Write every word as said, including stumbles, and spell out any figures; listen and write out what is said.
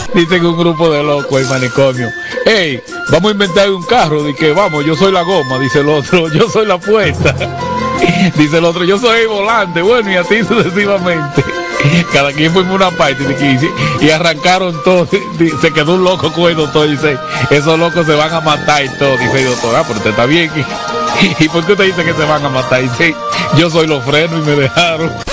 Dicen un grupo de locos en manicomio. Hey, vamos a inventar un carro. Dice que vamos, yo soy la goma. Dice el otro, yo soy la puerta. Dice el otro, yo soy el volante. Bueno, y así sucesivamente. Cada quien fue en una parte y, y arrancaron todos. Se quedó un loco con el doctor y dice, esos locos se van a matar y todo. Dice el doctor, ah, pero usted está bien. ¿Y por qué usted dice que se van a matar? Y dice, yo soy los frenos y me dejaron.